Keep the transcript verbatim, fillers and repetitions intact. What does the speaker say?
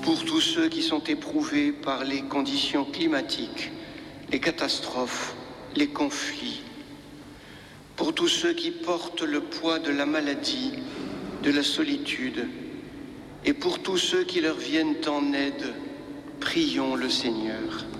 Pour tous ceux qui sont éprouvés par les conditions climatiques, les catastrophes, les conflits. Pour tous ceux qui portent le poids de la maladie, de la solitude. Et pour tous ceux qui leur viennent en aide, prions le Seigneur.